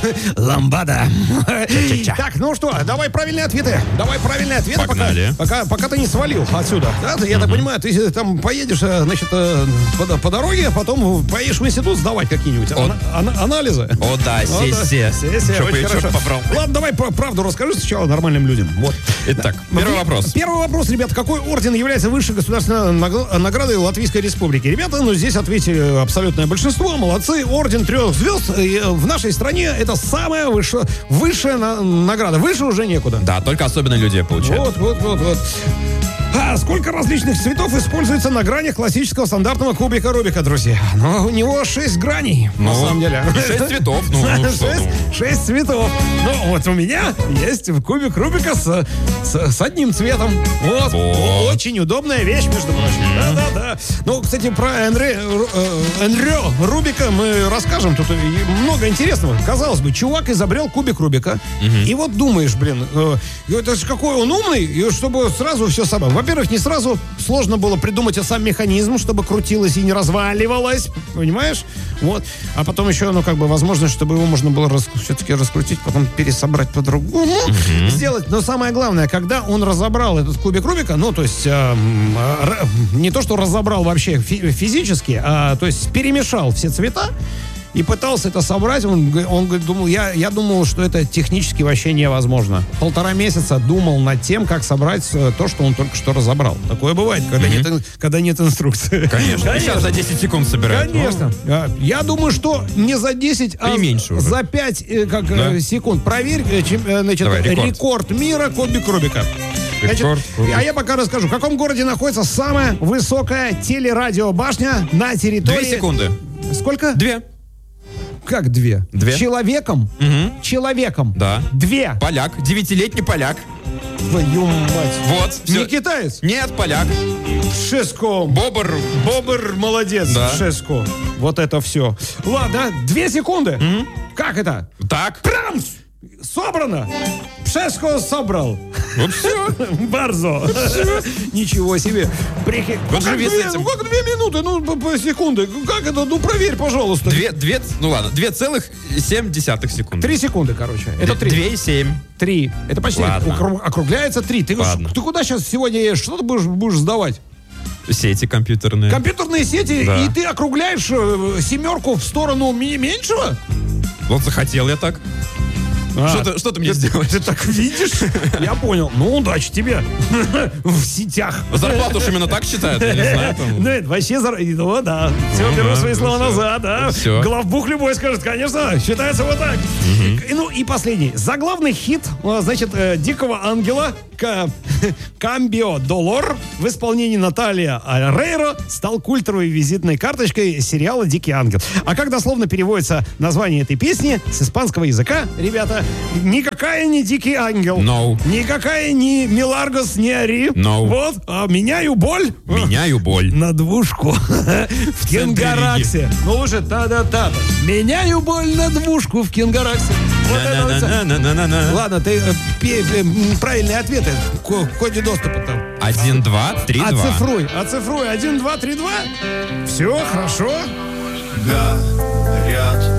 Ламбада. Так, ну что, давай правильные ответы. Погнали. Пока ты не свалил отсюда. Да, я так понимаю, ты там поедешь, значит, по дороге, а потом поедешь в институт сдавать какие-нибудь анализы. О, да, сессия. Очень хорошо. Ладно, давай правду расскажи сначала нормальным людям. Вот. Итак, первый вопрос. Первый вопрос, ребята. Какой орден является высшей государственной наградой Латвийской Республики? Ребята, ну здесь ответили абсолютное большинство. Молодцы. Орден 3 звезд. В нашей стране это самая высшая награда. Выше уже некуда. Да, только особенные люди получают. Вот. Сколько различных цветов используется на гранях классического стандартного кубика Рубика, друзья? Ну, у него 6 граней, на самом деле. 6 цветов. 6 цветов. Ну, вот у меня есть кубик Рубика с одним цветом. Вот. Очень удобная вещь, между прочим. Да. Ну, кстати, про Эндрю Рубика мы расскажем. Тут много интересного. Казалось бы, чувак изобрел кубик Рубика. И вот думаешь, это же какой он умный, и чтобы сразу все собрал. Во-первых, не сразу сложно было придумать сам механизм, чтобы крутилось и не разваливалось, понимаешь? Вот. А потом еще, возможность, чтобы его можно было все-таки раскрутить, потом пересобрать по-другому, сделать. Но самое главное, когда он разобрал этот кубик Рубика, ну, то есть, не то, что разобрал вообще физически, то есть перемешал все цвета, и пытался это собрать, он думал, я думал, что это технически вообще невозможно. 1,5 месяца думал над тем, как собрать то, что он только что разобрал. Такое бывает, когда нет инструкции. Конечно. Сейчас за 10 секунд собирают. Конечно. Я думаю, что не за 10, а меньше за 5 секунд. Проверь, рекорд мира кубик Рубика. А я пока расскажу, в каком городе находится самая высокая телерадиобашня на территории... 2 секунды. Сколько? 2. Как 2? 2. Человеком? Человеком. Да. 2. Поляк. 9-летний поляк. Твою мать. Вот. Не китаец? Нет, поляк. Шеско. Бобр молодец. Да. Шеско. Вот это все. Ладно, 2 секунды. Как это? Так. Прям собрано. Пшеско собрал. Вот все. Барзо. Ничего себе. Вот живи с этим. Как 2 минуты, по секунды? Как это? Ну, проверь, пожалуйста. 2,7 секунды. 3 секунды, короче. Это 3. 2,7. 3. Это почти округляется 3. Ты куда сейчас сегодня едешь? Что ты будешь сдавать? Сети компьютерные. Компьютерные сети? Да. И ты округляешь 7 в сторону меньшего? Вот захотел я так. Что ты мне сделаешь? Ты так видишь? Я понял. Ну, удачи тебе. В сетях. Зарплату уж именно так считают? Я не знаю. Ну, вообще, ну да. Все, беру свои слова назад, да. Главбух любой скажет, конечно, считается вот так. Ну, и последний. Заглавный хит, значит, «Дикого ангела» «Камбио Долор» в исполнении Натальи Орейро стал культовой визитной карточкой сериала «Дикий ангел». А как дословно переводится название этой песни с испанского языка, ребята, никакая не «Дикий ангел». No. Никакая не «Миларгос не ори». No. Вот, меняю боль. Меняю боль. На двушку в Кенгараксе. Ну уже та-да-та. Меняю боль на двушку в Кенгараксе. Вот это. Ладно, ты правильные ответы в коде доступа там. 1, 2, 3, 2. Оцифруй. 1, 2, 3, 2. Все, хорошо. Горят